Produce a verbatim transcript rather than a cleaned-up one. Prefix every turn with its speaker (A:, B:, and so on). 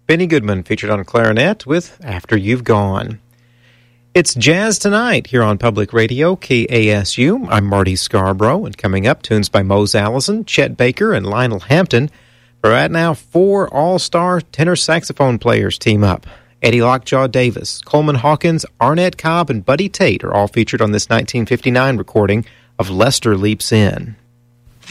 A: Benny Goodman featured on clarinet with After You've Gone. It's Jazz Tonight here on Public Radio, K A S U. I'm Marty Scarborough, and coming up, tunes by Mose Allison, Chet Baker, and Lionel Hampton. But right now, four all-star tenor saxophone players team up. Eddie Lockjaw Davis, Coleman Hawkins, Arnett Cobb, and Buddy Tate are all featured on this nineteen fifty-nine recording of Lester Leaps In.